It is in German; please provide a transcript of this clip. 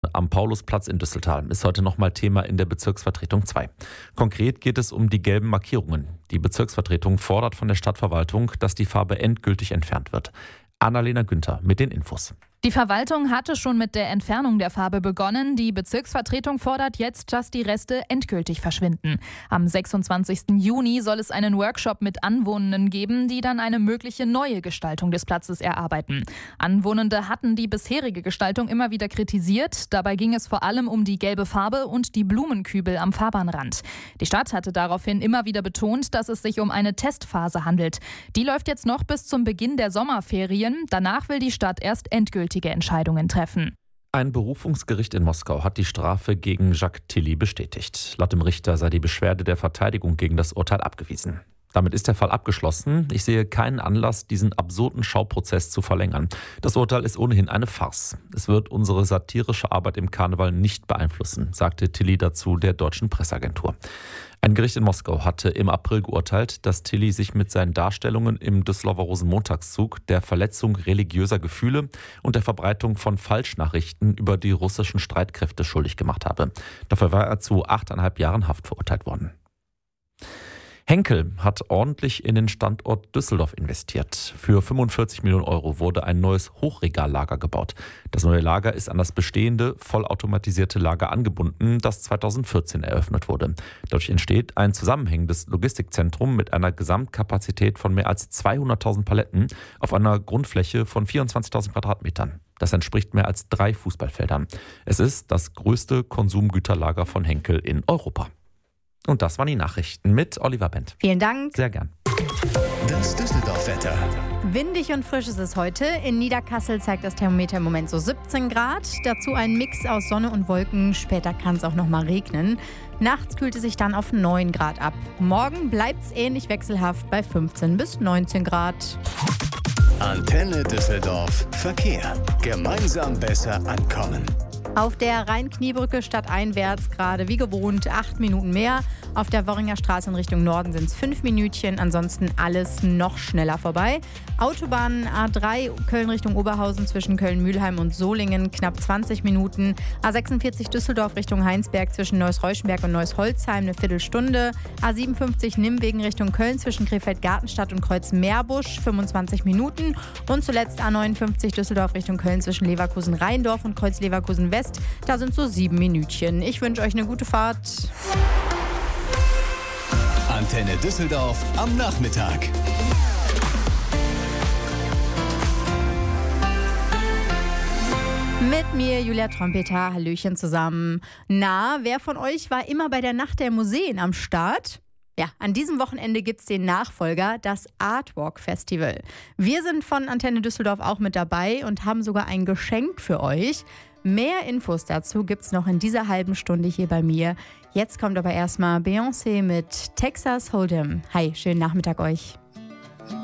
Am Paulusplatz in Düsseldorf ist heute nochmal Thema in der Bezirksvertretung 2. Konkret geht es um die gelben Markierungen. Die Bezirksvertretung fordert von der Stadtverwaltung, dass die Farbe endgültig entfernt wird. Annalena Günther mit den Infos. Die Verwaltung hatte schon mit der Entfernung der Farbe begonnen. Die Bezirksvertretung fordert jetzt, dass die Reste endgültig verschwinden. Am 26. Juni soll es einen Workshop mit Anwohnenden geben, die dann eine mögliche neue Gestaltung des Platzes erarbeiten. Anwohnende hatten die bisherige Gestaltung immer wieder kritisiert. Dabei ging es vor allem um die gelbe Farbe und die Blumenkübel am Fahrbahnrand. Die Stadt hatte daraufhin immer wieder betont, dass es sich um eine Testphase handelt. Die läuft jetzt noch bis zum Beginn der Sommerferien. Danach will die Stadt erst endgültige Entscheidungen treffen. Ein Berufungsgericht in Moskau hat die Strafe gegen Jacques Tilly bestätigt. Laut dem Richter sei die Beschwerde der Verteidigung gegen das Urteil abgewiesen. Damit ist der Fall abgeschlossen. Ich sehe keinen Anlass, diesen absurden Schauprozess zu verlängern. Das Urteil ist ohnehin eine Farce. Es wird unsere satirische Arbeit im Karneval nicht beeinflussen, sagte Tilly dazu der deutschen Presseagentur. Ein Gericht in Moskau hatte im April geurteilt, dass Tilly sich mit seinen Darstellungen im Düsseldorfer Rosenmontagszug der Verletzung religiöser Gefühle und der Verbreitung von Falschnachrichten über die russischen Streitkräfte schuldig gemacht habe. Dafür war er zu 8,5 Jahren Haft verurteilt worden. Henkel hat ordentlich in den Standort Düsseldorf investiert. Für 45 Millionen Euro wurde ein neues Hochregallager gebaut. Das neue Lager ist an das bestehende, vollautomatisierte Lager angebunden, das 2014 eröffnet wurde. Dadurch entsteht ein zusammenhängendes Logistikzentrum mit einer Gesamtkapazität von mehr als 200.000 Paletten auf einer Grundfläche von 24.000 Quadratmetern. Das entspricht mehr als 3 Fußballfeldern. Es ist das größte Konsumgüterlager von Henkel in Europa. Und das waren die Nachrichten mit Oliver Bent. Vielen Dank. Sehr gern. Das Düsseldorf-Wetter. Windig und frisch ist es heute. In Niederkassel zeigt das Thermometer im Moment so 17 Grad. Dazu ein Mix aus Sonne und Wolken. Später kann es auch noch mal regnen. Nachts kühlt es sich dann auf 9 Grad ab. Morgen bleibt es ähnlich wechselhaft bei 15 bis 19 Grad. Antenne Düsseldorf. Verkehr. Gemeinsam besser ankommen. Auf der Rhein-Kniebrücke stadteinwärts gerade wie gewohnt 8 Minuten mehr. Auf der Worringer Straße in Richtung Norden sind es 5 Minütchen. Ansonsten alles noch schneller vorbei. Autobahn A3 Köln Richtung Oberhausen zwischen Köln-Mühlheim und Solingen knapp 20 Minuten. A46 Düsseldorf Richtung Heinsberg zwischen Neuss-Reuschenberg und Neuss-Holzheim eine Viertelstunde. A57 Nimwegen Richtung Köln zwischen Krefeld-Gartenstadt und Kreuz-Meerbusch 25 Minuten. Und zuletzt A59 Düsseldorf Richtung Köln zwischen Leverkusen-Rheindorf und Kreuz-Leverkusen-West. Da sind so 7 Minütchen. Ich wünsche euch eine gute Fahrt. Antenne Düsseldorf am Nachmittag. Mit mir, Julia Trompeter. Hallöchen zusammen. Na, wer von euch war immer bei der Nacht der Museen am Start? Ja, an diesem Wochenende gibt es den Nachfolger, das Artwalk Festival. Wir sind von Antenne Düsseldorf auch mit dabei und haben sogar ein Geschenk für euch. Mehr Infos dazu gibt's noch in dieser halben Stunde hier bei mir. Jetzt kommt aber erstmal Beyoncé mit Texas Hold'em. Hi, schönen Nachmittag euch.